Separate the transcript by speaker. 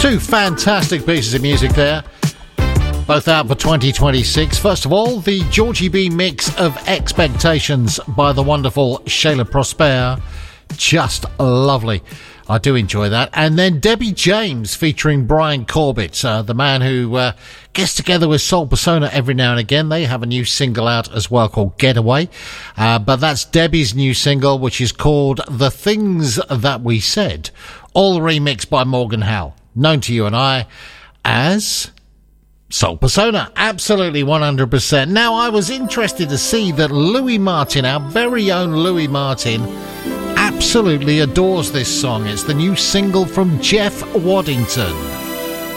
Speaker 1: Two fantastic pieces of music there, both out for 2026. First of all, the Georgie B mix of Expectations by the wonderful Shayla Prosper. Just lovely. I do enjoy that. And then Debbie James featuring Brian Corbett, the man who gets together with Soul Persona every now and again. They have a new single out as well called Getaway. But that's Debbie's new single, which is called The Things That We Said. All remixed by Morgan Howell, known to you and I as Soul Persona. Absolutely 100%. Now, I was interested to see that Louis Martin, our very own Louis Martin, absolutely adores this song. It's the new single from Jeff Waddington.